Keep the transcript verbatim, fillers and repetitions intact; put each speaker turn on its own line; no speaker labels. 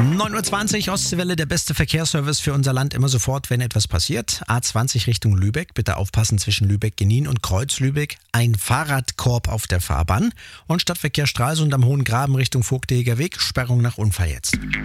neun Uhr zwanzig, Ostseewelle, der beste Verkehrsservice für unser Land immer sofort, wenn etwas passiert. A zwanzig Richtung Lübeck, bitte aufpassen zwischen Lübeck-Genin und Kreuz-Lübeck. Ein Fahrradkorb auf der Fahrbahn. Und Stadtverkehr Stralsund am Hohen Graben Richtung Vogteheger Weg, Sperrung nach Unfall jetzt.